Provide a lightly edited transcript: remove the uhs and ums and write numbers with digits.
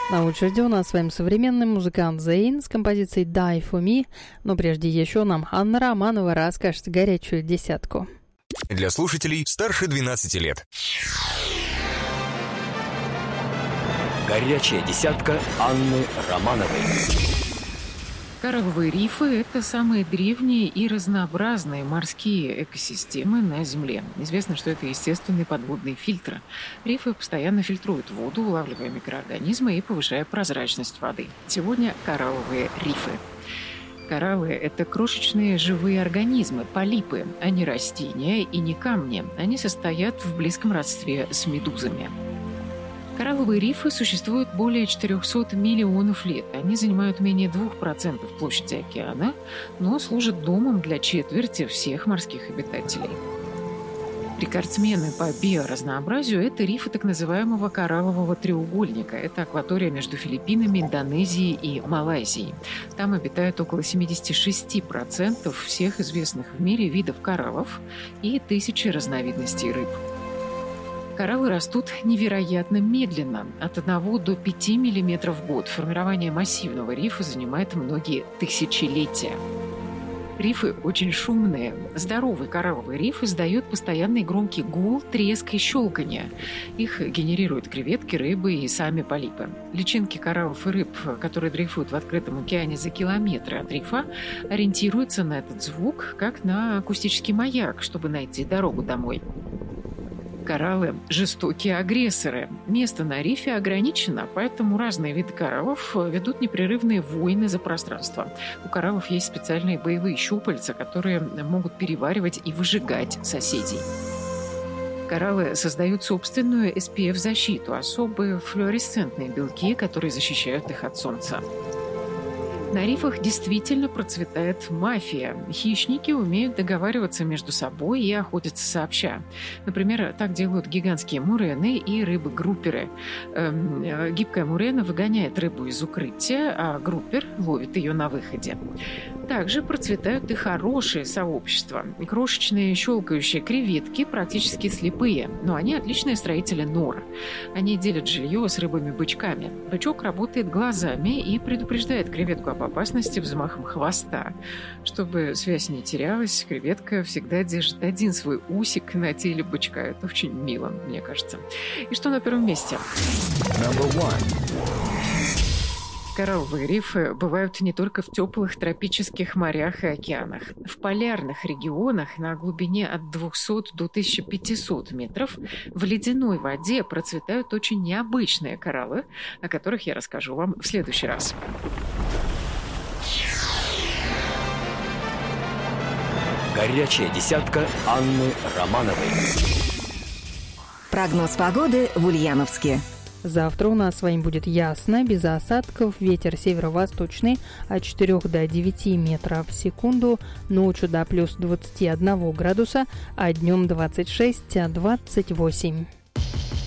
На очереди у нас с вами современный музыкант Зейн с композицией «Die for me», но прежде еще нам Анна Романова расскажет горячую десятку. Для слушателей старше 12 лет. Горячая десятка Анны Романовой. Коралловые рифы – это самые древние и разнообразные морские экосистемы на Земле. Известно, что это естественный подводный фильтр. Рифы постоянно фильтруют воду, улавливая микроорганизмы и повышая прозрачность воды. Сегодня коралловые рифы. Кораллы – это крошечные живые организмы, полипы, а не растения и не камни. Они состоят в близком родстве с медузами. Коралловые рифы существуют более 400 миллионов лет. Они занимают менее 2% площади океана, но служат домом для четверти всех морских обитателей. Рекордсмены по биоразнообразию – это рифы так называемого кораллового треугольника. Это акватория между Филиппинами, Индонезией и Малайзией. Там обитают около 76% всех известных в мире видов кораллов и тысячи разновидностей рыб. Кораллы растут невероятно медленно, от 1 до 5 мм в год. Формирование массивного рифа занимает многие тысячелетия. Рифы очень шумные. Здоровый коралловый риф издает постоянный громкий гул, треск и щелканье. Их генерируют креветки, рыбы и сами полипы. Личинки кораллов и рыб, которые дрейфуют в открытом океане за километры от рифа, ориентируются на этот звук, как на акустический маяк, чтобы найти дорогу домой. Кораллы – жестокие агрессоры. Место на рифе ограничено, поэтому разные виды кораллов ведут непрерывные войны за пространство. У кораллов есть специальные боевые щупальца, которые могут переваривать и выжигать соседей. Кораллы создают собственную SPF-защиту, особые флуоресцентные белки, которые защищают их от солнца. На рифах действительно процветает мафия. Хищники умеют договариваться между собой и охотиться сообща. Например, так делают гигантские мурены и рыбы-групперы. Гибкая мурена выгоняет рыбу из укрытия, а группер ловит ее на выходе. Также процветают и хорошие сообщества. Крошечные щелкающие креветки практически слепые, но они отличные строители нор. Они делят жилье с рыбами-бычками. Бычок работает глазами и предупреждает креветку об опасности взмахом хвоста. Чтобы связь не терялась, креветка всегда держит один свой усик на теле бычка. Это очень мило, мне кажется. И что на первом месте? Коралловые рифы бывают не только в теплых тропических морях и океанах. В полярных регионах на глубине от 200 до 1500 метров в ледяной воде процветают очень необычные кораллы, о которых я расскажу вам в следующий раз. Горячая десятка Анны Романовой. Прогноз погоды в Ульяновске. Завтра у нас с вами будет ясно, без осадков, ветер северо-восточный от 4 до 9 метров в секунду, ночью до плюс 21 градуса, а днем 26-28.